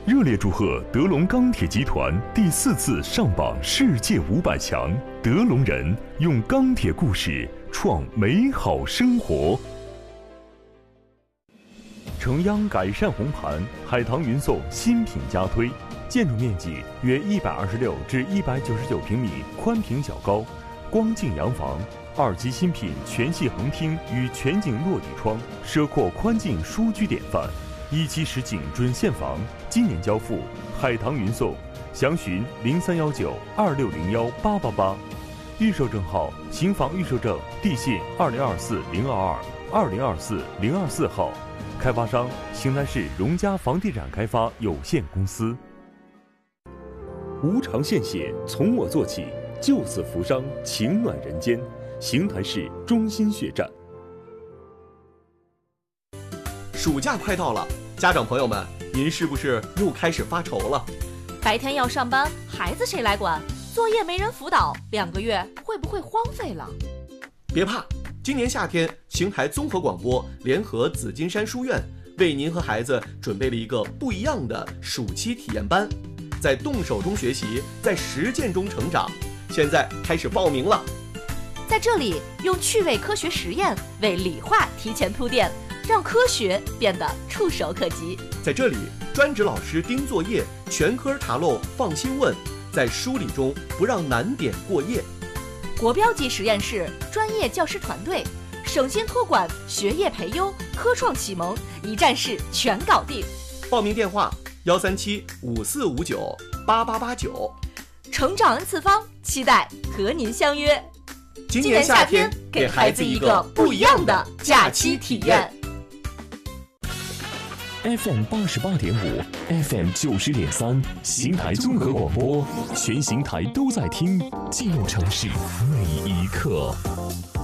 热烈祝贺德龙钢铁集团第4次上榜世界500强，德龙人用钢铁故事创美好生活。城央改善红盘，海棠云颂新品加推，建筑面积约126至199平米，宽平小高，光净洋房，2级新品全系横厅与全景落地窗，奢阔宽净舒居典范。1期实景准现房，今年交付，海棠云颂，详询031926018888。预售证号：刑房预售证地信2024-022、2024-024号，开发商：邢台市荣嘉房地产开发有限公司。无偿献血，从我做起，救死扶伤，情暖人间。邢台市中心血站。 暑假快到了，家长朋友们，您是不是又开始发愁了？ 白天要上班，孩子谁来管？作业没人辅导，2个月会不会荒废了？ 别怕，今年夏天，邢台综合广播联合紫金山书院为您和孩子准备了一个不一样的暑期体验班，在动手中学习，在实践中成长。现在开始报名了。 在这里，用趣味科学实验为理化提前铺垫，让科学变得触手可及。 在这里，专职老师盯作业，全科查漏放心问，在梳理中不让难点过夜。 国标级实验室，专业教师团队，省心托管，学业培优，科创启蒙，一站式全搞定。 报名电话：137-5459-8889。 成长 N 次方，期待和您相约。 今年夏天，给孩子一个不一样的假期体验。 FM 88.5 ，FM 90.3，邢台综合广播，全邢台都在听，记录城市每一刻。